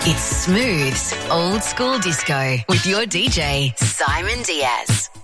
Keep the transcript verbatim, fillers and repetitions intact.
It's Smooth's Old School Disco with your D J, Simon Diaz.